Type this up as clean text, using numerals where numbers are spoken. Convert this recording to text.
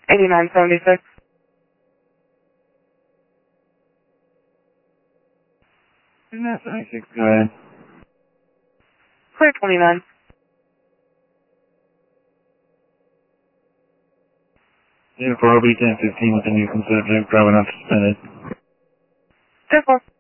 8976. And that's 96, go ahead. Clear 29. Uniform RB 1015 with the new subject, driving not suspended. 10-4.